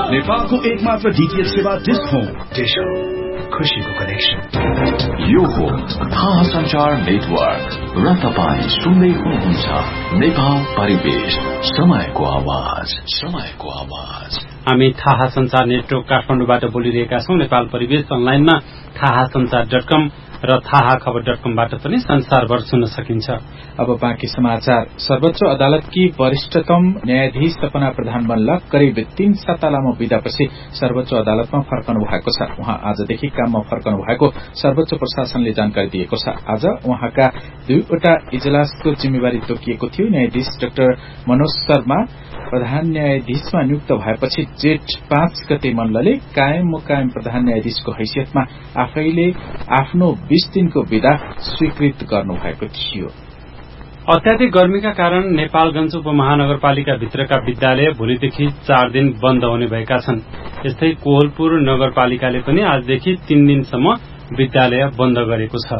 नेपालको एकमात्र डीटीएच सेवा डिश होम। डिश होम, खुशीको कनेक्सन। यो हो थाहा सञ्चार नेटवर्क र तपाईं सुन्दै हुनुहुन्छ नेपाल परिवेश, समयको आवाज। हामी थाहा सञ्चार नेटवर्क काठमाडौँबाट बोलिरहेका छौं। नेपाल परिवेश अनलाइनमा थाहासञ्चार.com र थाहाखबर.com-बाट पनि संसारभर सुन्न सकिन्छ। अब बाँकी समाचार। सर्वोच्च अदालतकी वरिष्ठतम न्यायाधीश सपना प्रधान मल्ल करिब 3 लामो विदापछि सर्वोच्च अदालतमा फर्कनु भएको छ। उहाँ आजदेखि काममा फर्कनु भएको सर्वोच्च प्रशासनले जानकारी दिएको छ। आज उहाँका 2वटा इजलासको जिम्मेवारी तोकिएको थियो। न्यायाधीश डाक्टर मनोज शर्मा प्रधान न्यायाधीशमा नियुक्त भएपछि जेठ 5 गते मल्लले कायम मुकायम प्रधान न्यायाधीशको हैसियतमा आफैले आफ्नो 20 दिनको विदा स्वीकृत गर्नुभएको थियो। अत्याधिक गर्मीका कारण नेपालगञ्ज उपमहानगरपालिका भित्रका विद्यालय भोलिदेखि 4 दिन बन्द हुने भएका छन्। यस्तै कोहलपुर नगरपालिकाले पनि आजदेखि 3 दिनसम्म विद्यालय बन्द गरेको छ।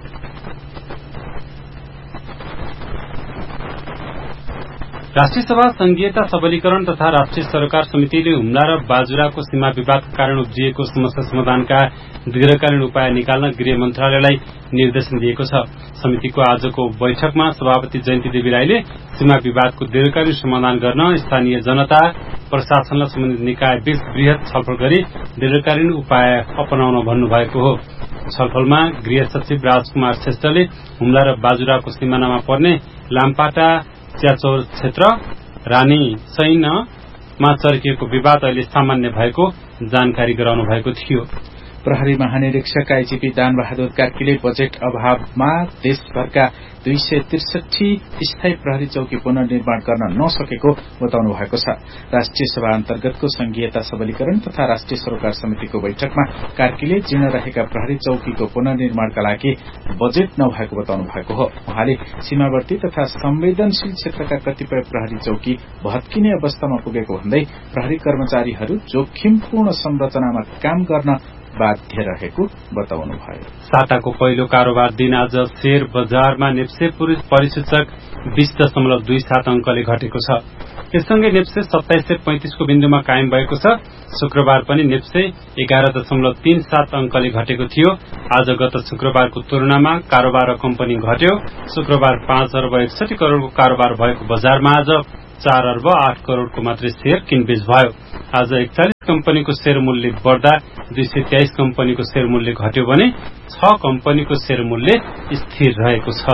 राष्ट्रिय सभा संघीयता सबलीकरण तथा राष्ट्रिय सरोकार समितिले हुम्ला र बाजुराको सीमा विवादका कारण उब्जिएको समस्या समाधानका दीर्घकालीन उपाय निकाल्न गृह मन्त्रालयलाई निर्देशन दिएको छ। समितिको आजको बैठकमा सभापति जयन्ती देवी राईले सीमा विवादको दीर्घकालीन समाधान गर्न स्थानीय जनता, प्रशासन र सम्बन्धित निकायबीच वृहत छलफल गरी दीर्घकालीन उपाय अपनाउन भन्नुभएको हो। छलफलमा गृह सचिव राजकुमार श्रेष्ठले हुम्ला र बाजुराको सिमानामा पर्ने लामपाटा च्याचौर क्षेत्र रानी सैनमा चर्किएको विवाद अहिले सामान्य भएको जानकारी गराउनु भएको थियो। प्रहरी महानिरीक्षक आईजीपी दान बहादुर कार्कीले बजेट अभावमा देशभरका 263 स्थायी प्रहरी चौकी पुनर्निर्माण गर्न नसकेको बताउनु भएको छ। राष्ट्रिय सभा अन्तर्गतको संघीयता सबलीकरण तथा राष्ट्रिय सरोकार समितिको बैठकमा कार्कीले जीर्ण रहेका प्रहरी चौकीको पुनर्निर्माणका लागि बजेट नभएको बताउनु भएको हो। उहाँले सीमावर्ती तथा संवेदनशील क्षेत्रका कतिपय प्रहरी चौकी भत्किने अवस्थामा पुगेको भन्दै प्रहरी कर्मचारीहरू जोखिमपूर्ण संरचनामा काम गर्न बाध्य रहेको बताउनु भयो। साताको पहिलो कारोबार दिन आज शेयर बजारमा नेप्से परिसूचक 20.27 अंकले घटेको छ। यससँगै नेप्से 2735 को बिन्दुमा कायम भएको छ। शुक्रबार पनि नेप्से 11.37 अंकले घटेको थियो। आज गत शुक्रबारको तुलनामा कारोबार रकम पनि घट्यो। शुक्रबार 5 अर्ब 61 करोड़को कारोबार भएको बजारमा आज 4 अर्ब 8 करोड़को मात्रै शेयर किनबेच भयो। आज 41 कम्पनीको शेयर मूल्य बढ्दा 223 कम्पनीको शेयर मूल्य घट्यो भने 6 कम्पनीको शेयर मूल्य स्थिर रहेको छ।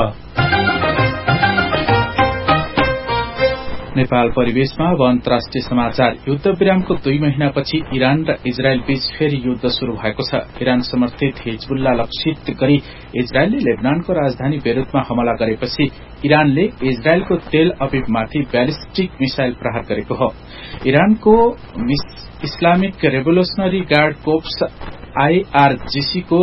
नेपाल परिवेशमा अब अन्तर्राष्ट्रिय समाचार। युद्ध विरामको 2 महिनापछि इरान र इजरायल बीच फेरि युद्ध शुरू भएको छ। इरान समर्थित हिजबुल्ला लक्षित गरी इजरायलले लेबनानको राजधानी बेरुतमा हमला गरेपछि इरानले इजरायलको तेल अभिवमाथि ब्यालिस्टिक मिसाइल प्रहार गरेको हो। इरानको Islamic revolutionary guard corpse IRGC को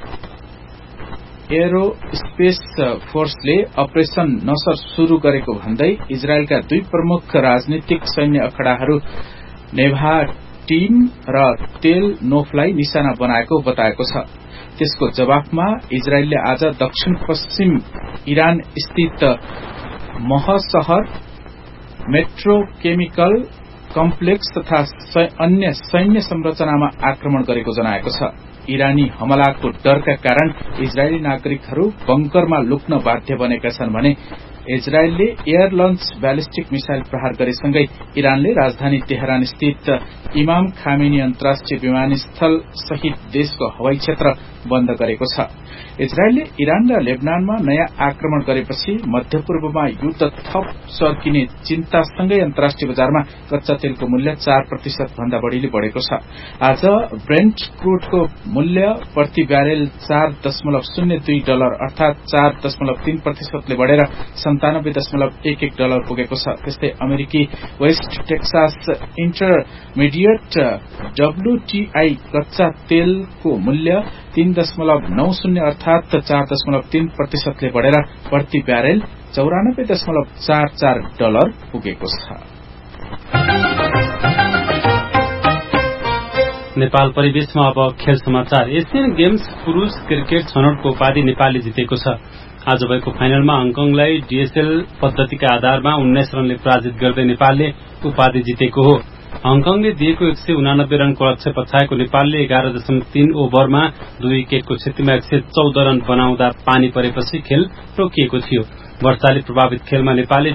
एरोस्पेस फोर्सले अपरेशन नसर शुरू गरेको भन्दै इजरायलका 2 प्रमुख राजनीतिक सैन्य अखडाहरू नेभाटिम र तेल नोफलाई निशाना बनाएको बताएको छ। त्यसको जवाफमा इजरायलले आज दक्षिण पश्चिम इरान स्थित महशहर मेट्रोकेमिकल कम्प्लेक्स तथा अन्य सैन्य संरचनामा आक्रमण गरेको जनाएको छ। इरानी हमलाको डरका कारण इजरायली नागरिकहरू बंकरमा लुक्न बाध्य बनेका छन् भने इजरायलले एयर लन्च ब्यालिस्टिक मिसाइल प्रहार गरेसँगै इरानले राजधानी तेहरान स्थित इमाम खामेनी अन्तर्राष्ट्रिय विमानस्थल सहित देशको हवाई क्षेत्र बन्द गरेको छ। इजरायलले इरान र लेबनानमा नयाँ आक्रमण गरेपछि मध्यपूर्वमा युद्ध थप सर्किने चिन्तासँगै अन्तर्राष्ट्रिय बजारमा कच्चा तेलको मूल्य 4% भन्दा बढ़ीले बढ़ेको छ। आज ब्रेन्ट क्रूडको मूल्य प्रति ब्यारेल $4.02 अर्थात 4.3% ले बढ़ेर $97.11 पुगेको छ। त्यस्तै अमेरिकी वेस्ट टेक्सास इन्टरमिडिएट WTI कच्चा तेलको मूल्य 3.90 अर्थात 4.3% ले बढ़ेर प्रति ब्यारेल $94.44 पुगेको छ। नेपाल परिवेशमा अब खेल समाचार। एशियन गेम्स पुरूष क्रिकेट छनौटको उपाधि नेपालले जितेको छ। आज भएको फाइनलमा हङकङलाई DSL पद्धतिका आधारमा 19 रनले पराजित गर्दै नेपालले उपाधि जितेको हो। हङकङले दिएको 189 रनको लक्ष्य पछाएको नेपालले 11.3 ओभरमा 2 विकेटको क्षतिमा 114 रन बनाउँदा पानी परेपछि खेल रोकिएको थियो। वर्षाले प्रभावित खेलमा नेपालले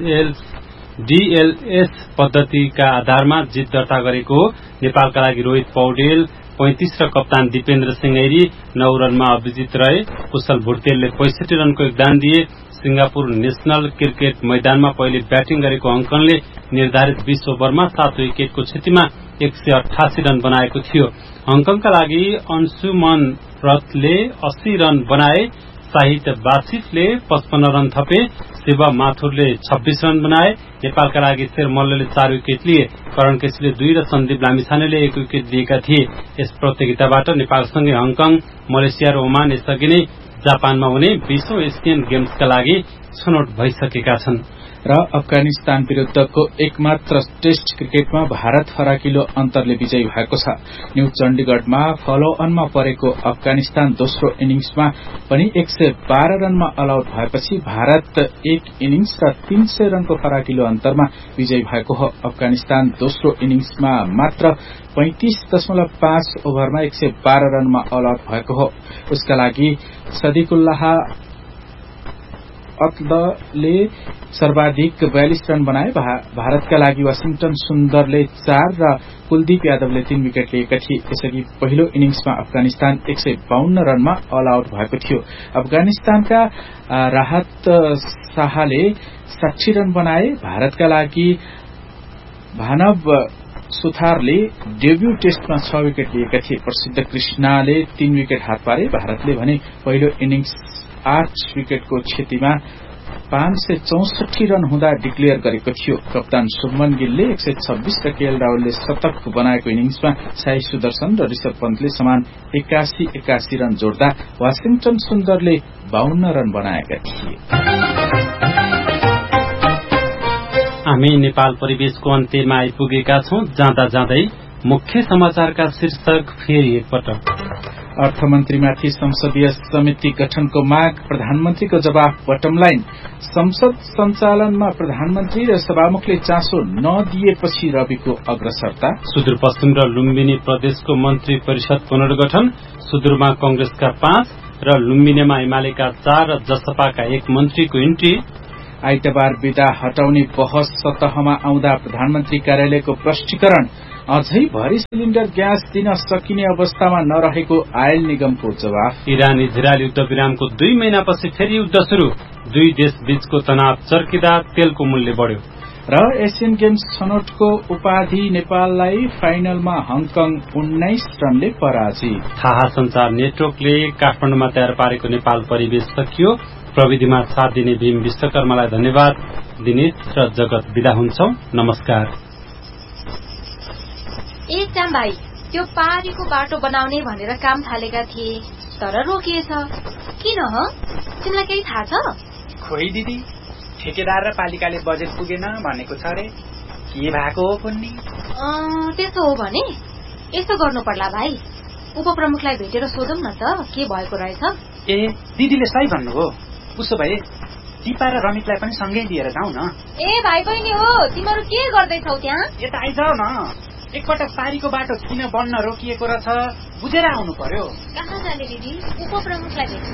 डीएलएस पद्धतिका आधारमा जित दर्ता गरेको हो। नेपालका लागि रोहित पौडेल 35 र कप्तान दिपेन्द्र सिंह ऐरी 9 रनमा अभिजित रहे। कुशल भुर्तेलले 65 रनको योगदान दिए। सिंगापुर नेशनल क्रिकेट मैदानमा पहिले ब्याटिङ गरेको हङकङले निर्धारित 20 ओभरमा 7 विकेटको क्षतिमा 188 रन बनाएको थियो। हङकङका लागि अंशुमन रथले 80 रन बनाए। साहिद बासिफले 55 रन थपे। शिव माथुरले 26 रन बनाए। नेपालका लागि शेर मल्लले 4 विकेट लिए। करण केसीले 2 र सन्दीप लामिछानेले 1 विकेट लिएका थिए। यस प्रतियोगिताबाट नेपालसँगै हङकङ, मलेसिया र ओमान यसअघि नै जापानमा हुने 20औं एसियन गेम्सका लागि छनौट भइसकेका छन्। र अफगानिस्तान विरूद्धको एकमात्र टेस्ट क्रिकेटमा भारत फराकिलो अन्तरले विजयी भएको छ। न्यू चण्डीगढमा फलो अनमा परेको अफगानिस्तान दोस्रो इनिङ्समा पनि 112 रनमा अल आउट भएपछि भारत एक इनिङ्स र 300 रनको फराकिलो अन्तरमा विजयी भएको हो। अफगानिस्तान दोस्रो इनिङ्समा मात्र 35.5 ओभरमा 112 रनमा अल आउट भएको हो। उसका लागि सदिकुल्लाह अत्लले सर्वाधिक 42 रन बनाए। भारतका लागि वाशिंगटन सुन्दरले 4 र कुलदीप यादवले 3 विकेट लिएका थिए। यसअघि पहिलो इनिङ्समा अफगानिस्तान 152 रनमा अल आउट भएको थियो। अफगानिस्तानका राहत शाहले 60 रन बनाए। भारतका लागि भानव सुथारले डेब्यू टेस्टमा 6 विकेट लिएका थिए। प्रसिद्ध कृष्णाले 3 विकेट हात पारे। भारतले भने पहिलो इनिङ्स 8 विकेटको क्षतिमा 564 रन हुँदा डिक्लेयर गरेको थियो। कप्तान शुभमन गिलले 126 र केएल राहुलले शतक बनाएको इनिङ्समा साई सुदर्शन र ऋषभ पन्तले समान 81 रन जोड्दा वाशिंगटन सुन्दरले 52 रन बनाएका थिए। हामी नेपाल परिवेशको अन्त्यमा आइपुगेका छौं। जाँदा जाँदै मुख्य समाचारका शीर्षक फेरि एकपटक। अर्थमन्त्रीमाथि संसदीय समिति गठनको माग, प्रधानमन्त्रीको जवाफ बटम लाइन। संसद सञ्चालनमा प्रधानमन्त्री र सभामुखले चासो नदिएपछि रविको अग्रसरता। सुदूरपश्चिम र लुम्बिनी प्रदेशको मन्त्री परिषद पुनर्गठन। सुदूरमा कंग्रेसका 5 र लुम्बिनीमा एमालेका 4 र जसपाका 1 मन्त्रीको इन्ट्री। आइतबार बिदा हटाउने बहस सतहमा आउँदा प्रधानमन्त्री कार्यालयको प्रष्टीकरण। अझै भरि सिलिण्डर ग्यास दिन सकिने अवस्थामा नरहेको आयल निगमको जवाफ। इरान इजरायल युद्ध विरामको 2 महिनापछि फेरि युद्ध शुरू। 2 देश बीचको तनाव चर्किँदा तेलको मूल्य बढ्यो। र एसियन गेम्स छनौटको उपाधि नेपाललाई, फाइनलमा हङकङ 19 रनले पराजित। थाहा संचार नेटवर्कले काठमाडौँमा तयार पारेको नेपाल परिवेश सकियो। प्रविधिमा साथ दिने भीम विश्वकर्मालाई धन्यवाद। दिनेश र जगत बिदा हुन्छौ। नमस्कार। एकजाम भाइ, त्यो पारीको बाटो बनाउने भनेर काम थालेका थिए, तर रोकिएछ। किन ह? तिमीलाई केही थाहा छ? खोइ दिदी, ठेकेदार र पालिकाले बजेट पुगेन भनेको छ रे। के भएको हो कुन्नी? त्यसो हो भने यसो गर्नु पर्ला भाइ, उपप्रमुखलाई भेटेर सोधौं न त के भएको रहेछ। ए, दिदीले सही भन्नुभयो। उसो भए दिपा र रमितलाई पनि सँगै लिएर जाउँ न। ए भाइ बहिनी हो, तिमीहरू के गर्दैछौ त्यहाँ? यता आइजाऊ न। एकपटक पारीको बाटो किन बन्न रोकिएको रहेछ बुझेर आउनु पर्यो। कहाँ जाने दिदी? उपप्रमुखलाई भेट्न।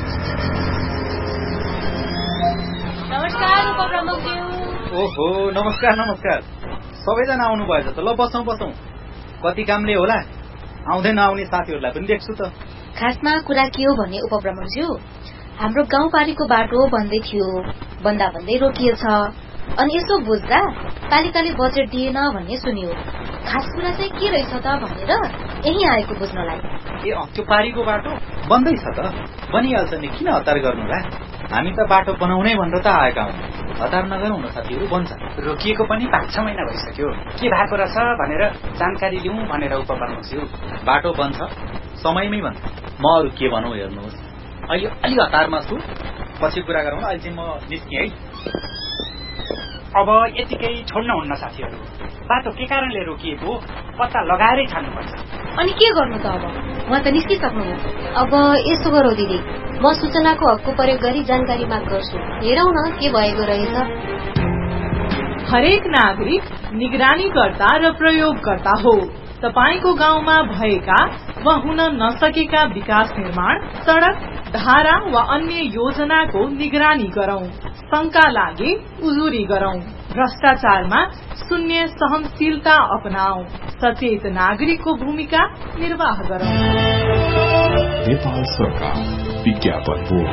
नमस्कार उपप्रमुखज्यू। ओहो, नमस्कार नमस्कार। सबैजना आउनु भएछ त। ल बसौँ बसौँ। कति कामले होला, आउँदै नआउने साथीहरूलाई पनि देख्छु त। खासमा कुरा के हो भने उपप्रमुखज्यू, हाम्रो गाउँपारीको बाटो बन्दै थियो, बन्दा भन्दै रोकिएछ। अनि यसो बुझ्दा पालिकाले बजेट दिएन भन्ने सुनियो। खास कुरा चाहिँ के रहेछ त भनेर यही आएको बुझ्नलाई। ए, त्यो पारीको बाटो बन्दैछ त। बनिहाल्छ नि, किन हतार गर्नुला? हामी त बाटो बनाउनै भनेर त आएका हौं। हतार नगरौँ न साथीहरू, बन्छ। रोकिएको पनि 5-6 महिना भइसक्यो। के भएको रहेछ भनेर जानकारी लिउँ भनेर उपप्रमुखज्यू। बाटो बन्छ, समयमै बन्छ। म अरू के भनौँ हेर्नुहोस्। अहिले अलि हतारमा छु, पछि कुरा गरौँ। अहिले चाहिँ म निस्केँ है। अब यतिकै छोड्न हुन्न साथीहरू। बाटो के कारणले रोकिएको पत्ता लगाएरै छान्नुपर्छ। अनि के गर्नु त अब? उहाँ त निस्किसक्नुभयो। अब यसो गरौ दिदी, म सूचनाको हकको प्रयोग गरी जानकारी माग गर्छु। हेरौँ न के भएको रहेछ। हरेक नागरिक निगरानीकर्ता र प्रयोगकर्ता हो। तपाईको गाउँमा भएका वा हुन नसकेका विकास निर्माण, सड़क, धारा वा अन्य योजनाको निगरानी गरौं। शंका लागे उजुरी गरौं। भ्रष्टाचारमा शून्य सहनशीलता अपनाऊ। सचेत नागरिकको भूमिका निर्वाह गरौं। नेपाल सरकार विज्ञापन बोर्ड।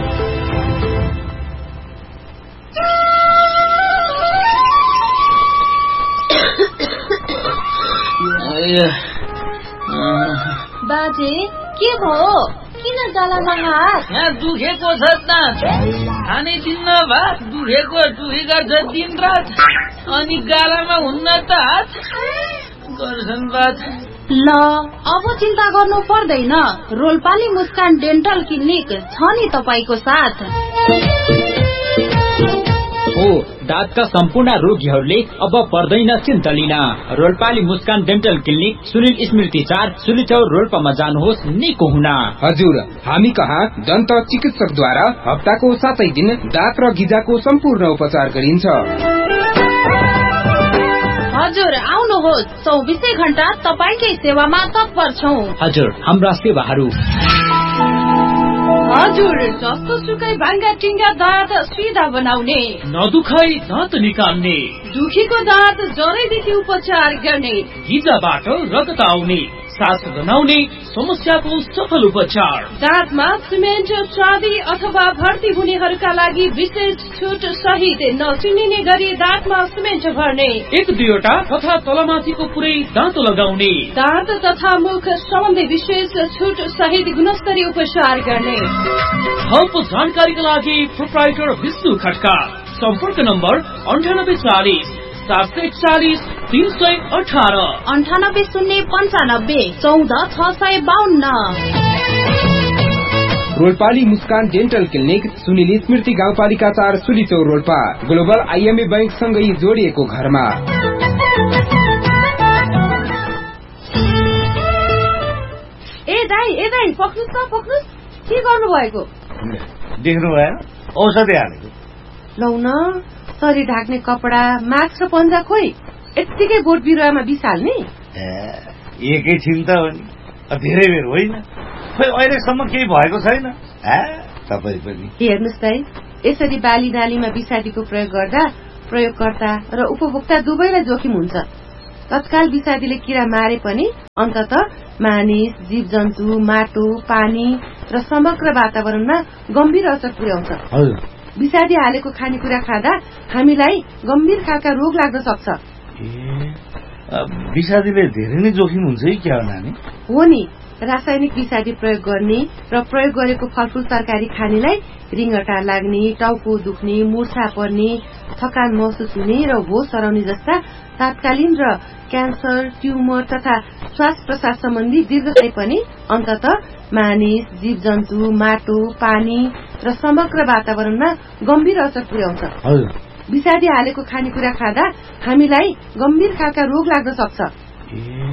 बाजे के भयो? किन गलामा हात? यहाँ दुखेको छ त, खाने दिन्न भात, दुखेको गर्छ दिन रात, अनि गालामा हुन्न त हात गर्छन् बात। ल अब चिन्ता गर्नु पर्दैन, रोल्पाली मुस्कान डेन्टल क्लिनिक छ नि तपाईको साथ। हो, दाँतका सम्पूर्ण रोगीहरूले अब पर्दैन चिन्ता लिन। रोल्पाली मुस्कान डेन्टल क्लिनिक, सुनिल स्मृति 4, सुलिचौर, रोल्पामा जानुहोस् निको हुन। हजुर, हामी कहाँ दन्त चिकित्सकद्वारा हप्ताको 7 दिन दाँत र गिजाको सम्पूर्ण उपचार गरिन्छ। हजुर आउनुहोस्, 24 घण्टा तपाईकै सेवामा तत्पर छौं। हजुर, हाम्रा सेवाहरू हजुर, जस्तो सुकै भाङ्गा टिङ्गा दाँत सिधा बनाउने, नदुखाई दाँत निकाल्ने, दुखीको दाँत जरैदेखि उपचार गर्ने, गिजाबाट रगत आउने, सास गनाउने समस्याको सफल उपचार, दाँतमा सिमेन्ट, चाँदी अथवा भर्ती हुनेहरूका लागि विशेष छुट सहित नचिनिने गरी दाँतमा सिमेन्ट भर्ने, 1-2 तथा तलमाथिको पुरै दाँत लगाउने, दाँत तथा मुख सम्बन्धी विशेष छुट सहित गुणस्तरीय उपचार गर्ने। थप जानकारीका लागि प्रोप्राइटर विष्णु खड्का। सम्पर्क नम्बर 9840 741 318 98 095 14 652। रोल्पाली मुस्कान डेन्टल क्लिनिक, सुनिल स्मृति गाउँपालिका 4, सुलिचौर, रोल्पा। ग्लोबल IMA बैंक सँगै जोडिएको घरमा। ए दाई पक्नुस्, के गर्नु भएको? देख्नु भयो, औषधि हालेको। लौ न, शरीर ढाक्ने कपडा, मास्क र पन्जा खोइ यत्तिकै बोट बिरुवामा बिसाल्ने? एकैछिन त हो नि, धेरै बेर होइन। खोइ अहिलेसम्म केही भएको छैन। तपाईँ पनि हेर्नुहोस् दाइ, यसरी बाली नालीमा विषादीको प्रयोग गर्दा प्रयोगकर्ता र उपभोक्ता दुवैलाई जोखिम हुन्छ। तत्काल विषादीले किरा मारे पनि अन्तत मानिस, जीव जन्तु, माटो, पानी र समग्र वातावरणमा गम्भीर असर पुर्याउँछ। विषादी हालेको खानेकुरा खाँदा हामीलाई गम्भीर खालका रोग लाग्न सक्छ। विषादीले धेरै नै जोखिम हुन्छ है क्या नानी? हो नि, रासायनिक विषादी प्रयोग गर्ने र प्रयोग गरेको फलफूल तरकारी खानेलाई रिङ्गटा लाग्ने, टाउको दुख्ने, मूर्छा पर्ने, थकान महसुस हुने र होस हराउने जस्ता तात्कालीन र क्यान्सर, ट्युमर तथा श्वास प्रश्वास सम्बन्धी दीर्घकालीन पनि अन्तत मानिस, जीव जन्तु, माटो, पानी र समग्र वातावरणमा गम्भीर असर पुर्याउँछ। विषादी हालेको खानेकुरा खाँदा हामीलाई गम्भीर खालका रोग लाग्न सक्छ।